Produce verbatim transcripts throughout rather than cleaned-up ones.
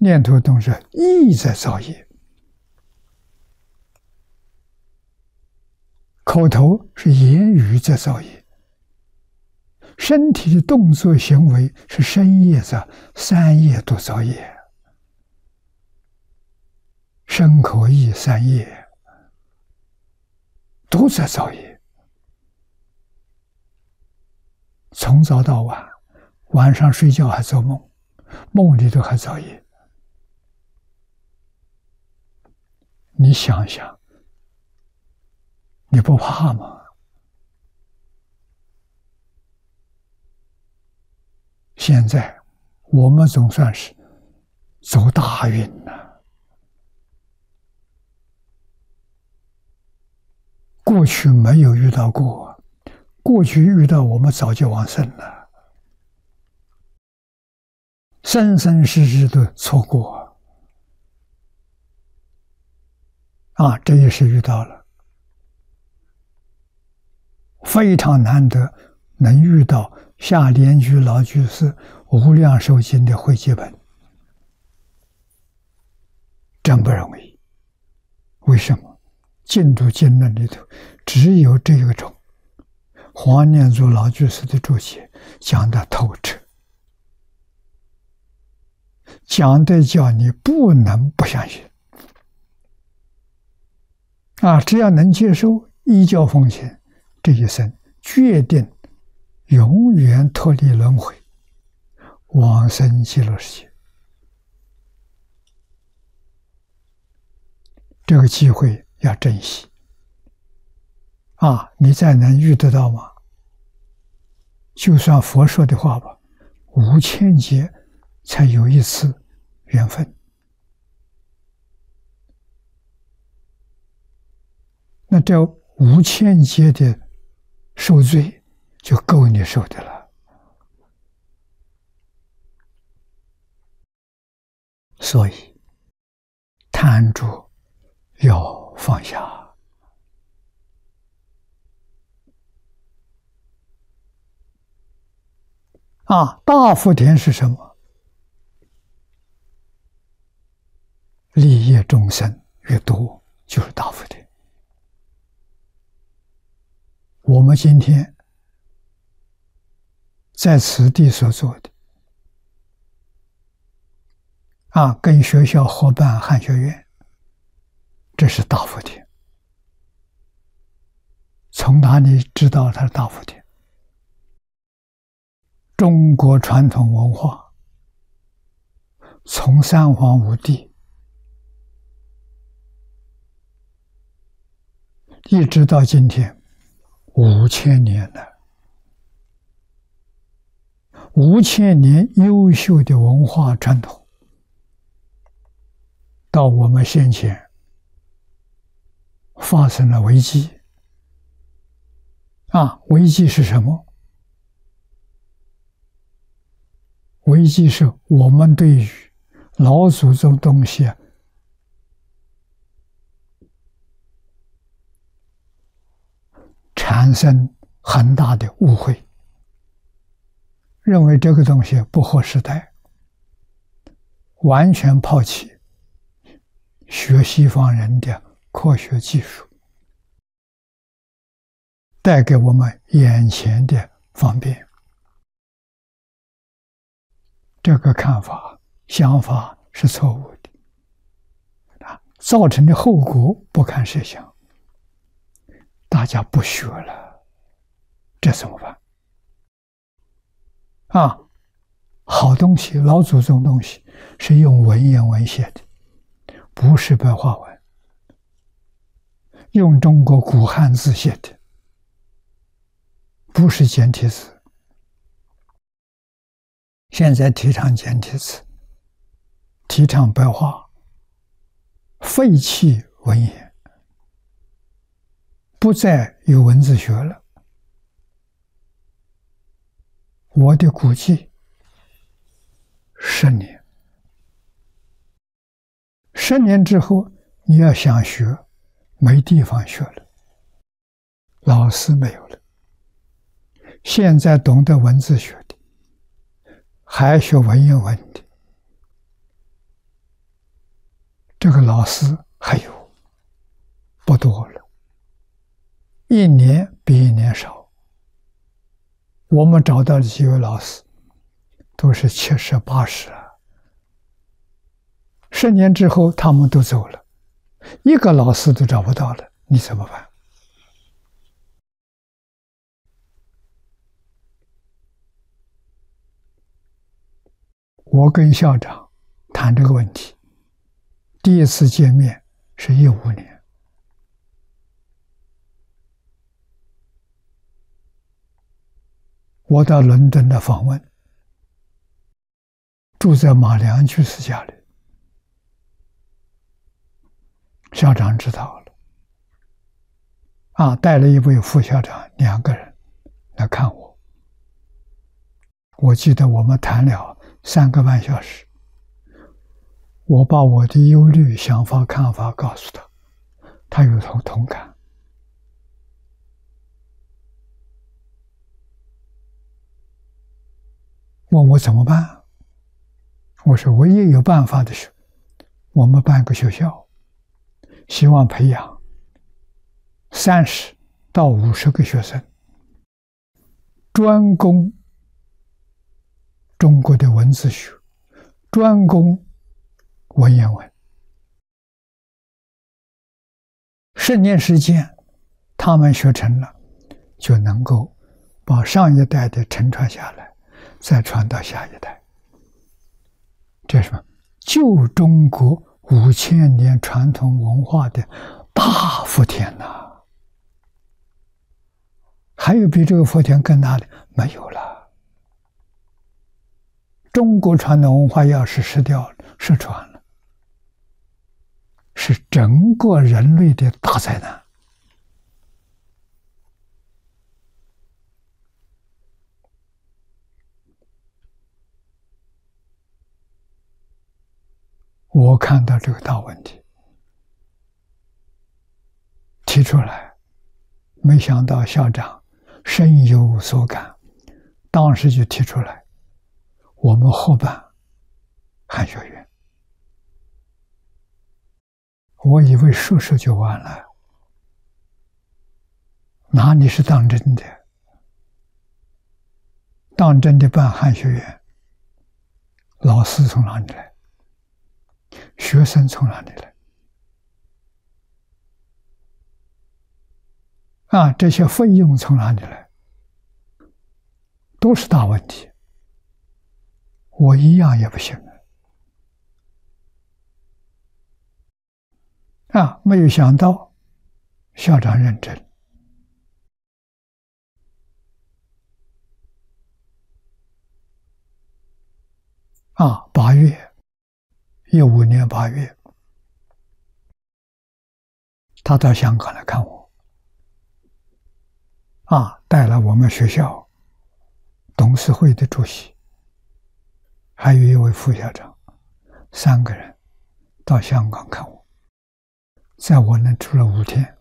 念头动是意在造业，口头是言语在造业，身体的动作行为是身业在，三业都造业，身口意三业都在造业，从早到晚，晚上睡觉还做梦，梦里头还造业。你想想，你不怕吗？现在我们总算是走大运了，过去没有遇到过，过去遇到我们早就往生了，生生世世都错过。啊，这也是遇到了，非常难得能遇到下莲居老居士《无量寿经》的汇集本，真不容易。为什么？净土经论里头只有这一种黄念祖老居士的注解讲得透彻，讲的叫你不能不相信。啊，只要能接受，依教奉行，这一生决定永远脱离轮回，往生极乐世界。这个机会要珍惜。啊，你再能遇得到吗？就算佛说的话吧，五千劫才有一次缘分。那这五千劫的受罪就够你受的了。所以贪着要放下。啊，大福田是什么？利益众生越多，就是大福田。我们今天在此地所做的，啊，跟学校合办汉学院，这是大福田。从哪里知道它是大福田？中国传统文化从三皇五帝一直到今天五千年了，五千年优秀的文化传统，到我们先前发生了危机。啊，危机是什么？危机是我们对于老祖宗东西产生很大的误会，认为这个东西不合时代，完全抛弃学西方人的科学技术，带给我们眼前的方便。这个看法、想法是错误的，啊，造成的后果不堪设想。大家不学了，这怎么办？啊，好东西，老祖宗东西是用文言文写的，不是白话文，用中国古汉字写的，不是简体字。现在提倡简体字，提倡白话，废弃文言，不再有文字学了。我的估计，十年，十年之后，你要想学，没地方学了，老师没有了。现在懂得文字学的，还学文言文的， 这个老师还有不多了，一年比一年少。我们找到的几位老师都是七十八十了，十年之后他们都走了，一个老师都找不到了，你怎么办？我跟校长谈这个问题，第一次见面是一五年，我到伦敦的访问，住在马良居士家里，校长知道了，啊，带了一位副校长，两个人来看我。我记得我们谈了三个半小时，我把我的忧虑、想法、看法告诉他，他有同同感。问我怎么办？我说唯一有办法的是，我们办个学校，希望培养三十到五十个学生，专攻中国的文字学，专攻文言文。十年时间，他们学成了，就能够把上一代的承传下来，再传到下一代。这是什么？旧中国五千年传统文化的大福田呐、啊！还有比这个福田更大的没有了。中国传统文化要是失掉了、失传了，是整个人类的大灾难。我看到这个大问题，提出来，没想到校长深有所感，当时就提出来，我们合办汉学院。我以为说说就完了，哪里是当真的？当真的办汉学院，老师从哪里来？学生从哪里来？啊，这些费用从哪里来？都是大问题。我一样也不行啊！没有想到校长认真啊！八月，一五年八月，他到香港来看我，啊，带了我们学校董事会的主席，还有一位副校长，三个人到香港看我，在我那住了五天。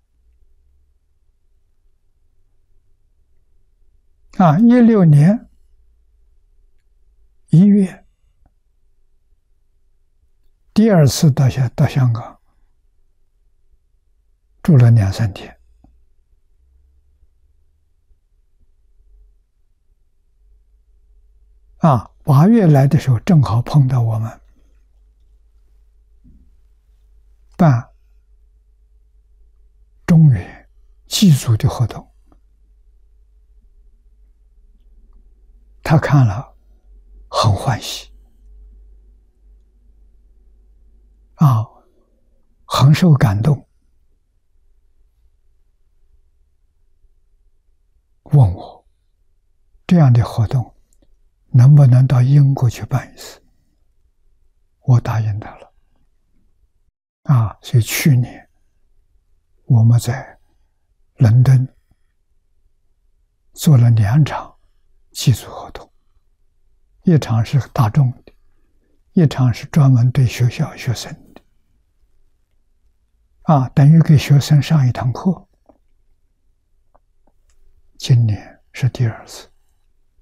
啊，一六年一月，第二次到香到香港，住了两三天。啊，八月来的时候，正好碰到我们办中原祭祖的活动，他看了很欢喜，啊，很受感动，问我这样的活动能不能到英国去办一次？我答应他了。啊，所以去年我们在伦敦做了两场祭祖活动，一场是大众的，一场是专门对学校学生的。啊，等于给学生上一堂课。今年是第二次。